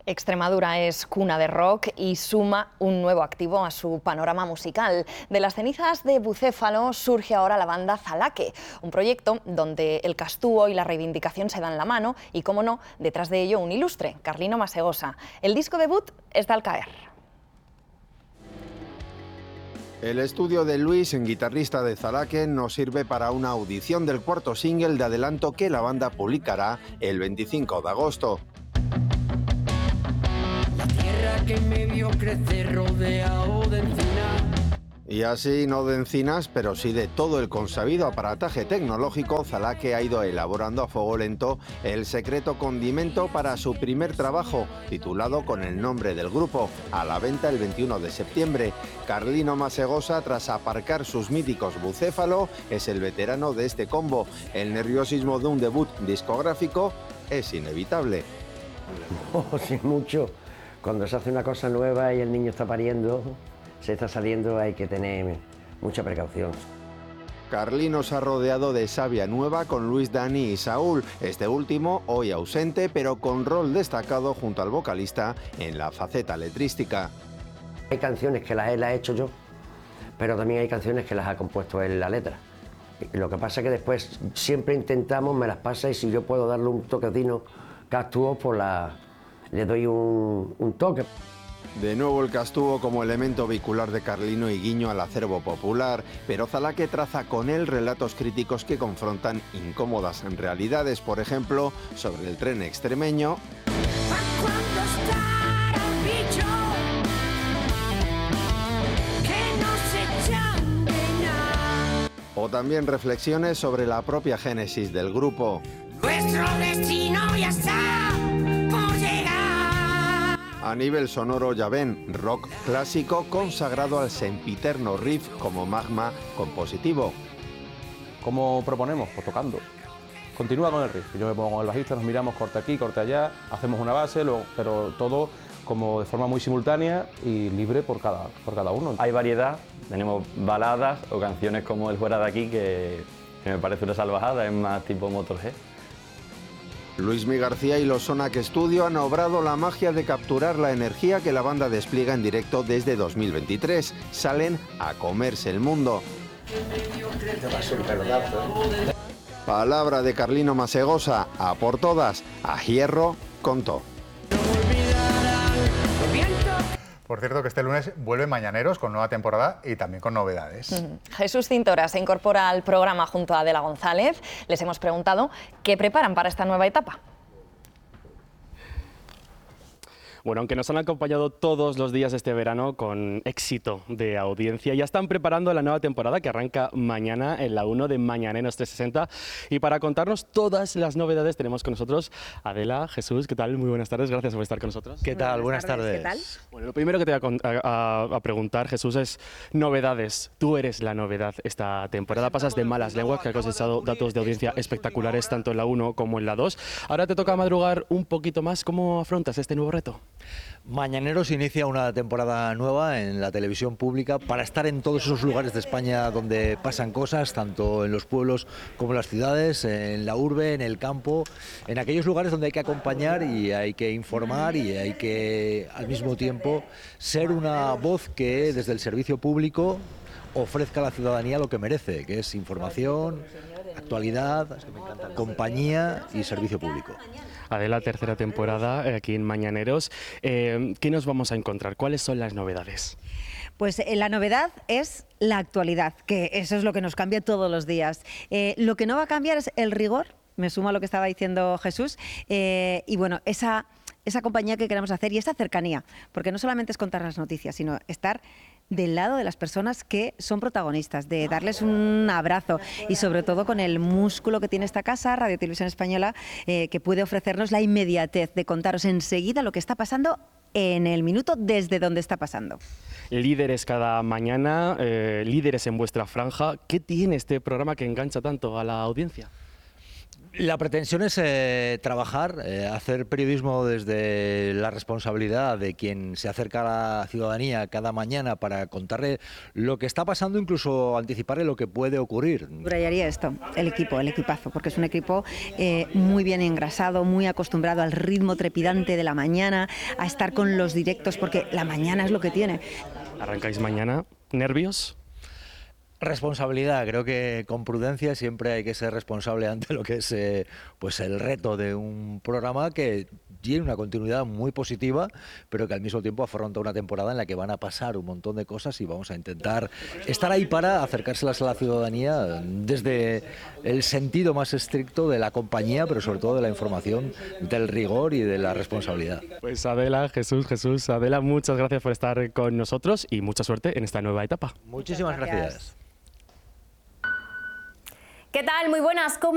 Extremadura es cuna de rock y suma un nuevo activo a su panorama musical. De las cenizas de Bucéfalo surge ahora la banda Zalaque, un proyecto donde el castúo y la reivindicación se dan la mano y, cómo no, detrás de ello un ilustre, Carlino Masegosa. El disco debut es de Al Caer. El estudio de Luis, guitarrista de Zalaque, nos sirve para una audición del cuarto single de adelanto que la banda publicará el 25 de agosto. La tierra que me vio crecer rodeado de encinas. Y así, no de encinas, pero sí de todo el consabido aparataje tecnológico, Zalaque ha ido elaborando a fuego lento el secreto condimento para su primer trabajo, titulado con el nombre del grupo, a la venta el 21 de septiembre. Carlino Masegosa, tras aparcar sus míticos Bucéfalo, es el veterano de este combo. El nerviosismo de un debut discográfico es inevitable. Oh, sí, mucho. Cuando se hace una cosa nueva y el niño está pariendo, se está saliendo, hay que tener mucha precaución. Carlino se ha rodeado de savia nueva con Luis, Dani y Saúl, este último hoy ausente, pero con rol destacado junto al vocalista en la faceta letrística. Hay canciones que las he hecho yo, pero también hay canciones que las ha compuesto él la letra. Lo que pasa es que después siempre intentamos, me las pasa y si yo puedo darle un toquecino castúo, pues le doy un toque. De nuevo el castúo como elemento vehicular de Carlino y guiño al acervo popular, pero Zalaque traza con él relatos críticos que confrontan incómodas realidades, por ejemplo, sobre el tren extremeño o también reflexiones sobre la propia génesis del grupo. Nuestro destino ya está por llegar. A nivel sonoro, ya ven, rock clásico consagrado al sempiterno riff como magma compositivo. ¿Cómo proponemos? Pues tocando. Continúa con el riff. Yo me pongo con el bajista, nos miramos corte aquí, corte allá, hacemos una base, pero todo como de forma muy simultánea y libre por cada uno. Hay variedad, tenemos baladas o canciones como El Fuera de Aquí, que me parece una salvajada, es más tipo Motorhead. Luismi García y los Sonac Studio han obrado la magia de capturar la energía que la banda despliega en directo desde 2023. Salen a comerse el mundo. Palabra de Carlino Masegosa, a por todas, a hierro contó. Por cierto, que este lunes vuelven Mañaneros con nueva temporada y también con novedades. Jesús Cintora se incorpora al programa junto a Adela González. Les hemos preguntado qué preparan para esta nueva etapa. Bueno, aunque nos han acompañado todos los días este verano con éxito de audiencia, ya están preparando la nueva temporada que arranca mañana en la 1 de Mañaneros 360. Y para contarnos todas las novedades tenemos con nosotros Adela, Jesús, ¿qué tal? Muy buenas tardes, gracias por estar con nosotros. ¿Qué tal? Buenas tardes. ¿Qué tal? Bueno, lo primero que te voy a preguntar, Jesús, es novedades. Tú eres la novedad esta temporada. Pasas de Malas Lenguas, que ha cosechado datos de audiencia espectaculares tanto en la 1 como en la 2. Ahora te toca madrugar un poquito más. ¿Cómo afrontas este nuevo reto? Mañaneros inicia una temporada nueva en la televisión pública para estar en todos esos lugares de España donde pasan cosas, tanto en los pueblos como en las ciudades, en la urbe, en el campo, en aquellos lugares donde hay que acompañar y hay que informar y hay que, al mismo tiempo, ser una voz que desde el servicio público ofrezca a la ciudadanía lo que merece, que es información, actualidad, compañía y servicio público. Adela, tercera temporada aquí en Mañaneros. ¿Qué nos vamos a encontrar? ¿Cuáles son las novedades? Pues la novedad es la actualidad, que eso es lo que nos cambia todos los días. Lo que no va a cambiar es el rigor, me sumo a lo que estaba diciendo Jesús, y bueno, esa compañía que queremos hacer y esa cercanía, porque no solamente es contar las noticias, sino estar del lado de las personas que son protagonistas, de darles un abrazo y sobre todo con el músculo que tiene esta casa, Radio Televisión Española, que puede ofrecernos la inmediatez de contaros enseguida lo que está pasando en el minuto desde donde está pasando. Líderes cada mañana, líderes en vuestra franja. ¿Qué tiene este programa que engancha tanto a la audiencia? La pretensión es trabajar, hacer periodismo desde la responsabilidad de quien se acerca a la ciudadanía cada mañana para contarle lo que está pasando, incluso anticiparle lo que puede ocurrir. Subrayaría esto, el equipazo, porque es un equipo muy bien engrasado, muy acostumbrado al ritmo trepidante de la mañana, a estar con los directos, porque la mañana es lo que tiene. ¿Arrancáis mañana? ¿Nervios? Responsabilidad, creo que con prudencia siempre hay que ser responsable ante lo que es pues el reto de un programa que tiene una continuidad muy positiva, pero que al mismo tiempo afronta una temporada en la que van a pasar un montón de cosas y vamos a intentar estar ahí para acercárselas a la ciudadanía desde el sentido más estricto de la compañía, pero sobre todo de la información, del rigor y de la responsabilidad. Pues Adela, Jesús, Adela, muchas gracias por estar con nosotros y mucha suerte en esta nueva etapa. Muchísimas gracias. ¿Qué tal? Muy buenas. ¿Cómo